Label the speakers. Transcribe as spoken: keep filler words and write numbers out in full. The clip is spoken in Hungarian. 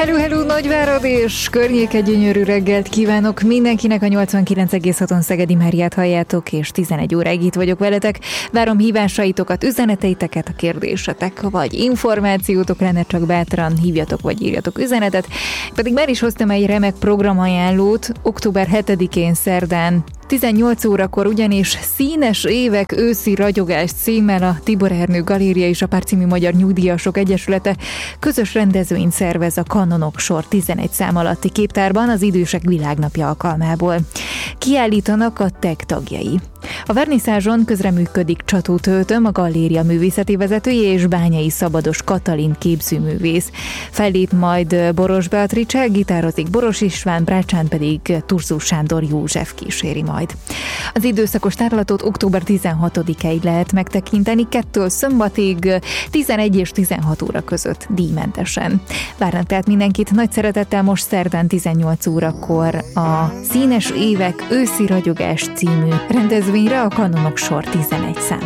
Speaker 1: Hello, hello, Nagyvárad és környéke, gyönyörű reggelt kívánok mindenkinek. A nyolcvankilenc egész haton Szegedi Máriát halljátok, és tizenegy óráig itt vagyok veletek. Várom hívásaitokat, üzeneteiteket, a kérdésetek, vagy információtok lenne, csak bátran hívjatok, vagy írjatok üzenetet. Pedig már is hoztam egy remek programajánlót, október hetedikén szerdán, tizennyolc órakor ugyanis Színes évek őszi ragyogás címmel a Tibor Ernő Galéria és a Pár című Magyar Nyugdíjasok Egyesülete közös rendezvényt szervez a Kanonok sor tizenegy szám alatti képtárban az Idősek Világnapja alkalmából. Kiállítanak a té e ká tagjai. A verniszázson közreműködik Csató Töltöm, a Galéria művészeti vezetője, és Bányai Szabados Katalin képzőművész. Fellép majd Boros Beatrice, gitározik Boros István, brácsán pedig Turzó Sándor József kíséri majd. Az időszakos tárlatot október tizenhatodikáig lehet megtekinteni, kettől szombatig tizenegy és tizenhat óra között díjmentesen. Várnak tehát mindenkit nagy szeretettel most szerdán tizennyolc órakor a Színes évek őszi ragyogás című rendezvényre, a Kanonok sor tizenegy szám